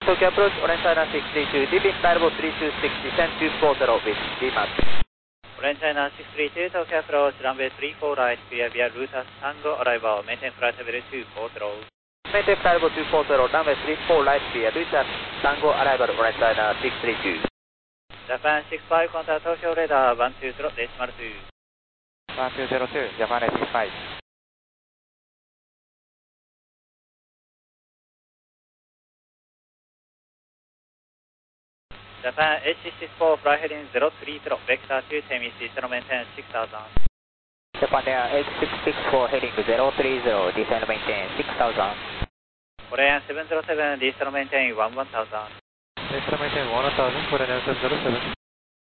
Tokyo approach, orange China 632, deep in Largo 3260, send 240 with VMAX. Orange China 632, Tokyo approach, runway 34 right, clear via Lutas Tango arrival, maintain flight level 240. Maintain flight level 240, runway 34 right, clear Lutas Tango arrival, orange China 632. Japan 65, contact Tokyo radar 120.2. 1202, Japan 65. Japan H64, fly heading 030, vector 210, channel maintain 6000. Japan Air H664 heading 030, descend maintain 6000. Korean 707, descend maintain 1000. Descend maintain 1000, Korean 707.